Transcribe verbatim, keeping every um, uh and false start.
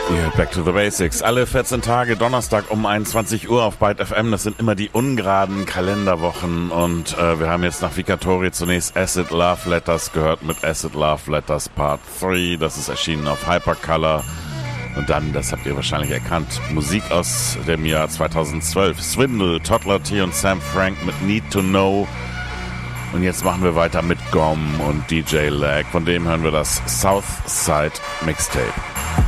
Ihr hört Back to the Basics. Alle vierzehn Tage, Donnerstag um einundzwanzig Uhr auf Byte F M. Das sind immer die ungeraden Kalenderwochen. Und äh, wir haben jetzt nach Vicatori zunächst Acid Love Letters gehört mit Acid Love Letters Part drei. Das ist erschienen auf Hypercolor. Und dann, das habt ihr wahrscheinlich erkannt, Musik aus dem Jahr zweitausendzwölf. Swindle, Toddler T und Sam Frank mit Need to Know. Und jetzt machen wir weiter mit Gom und D J Lag. Von dem hören wir das Southside Mixtape.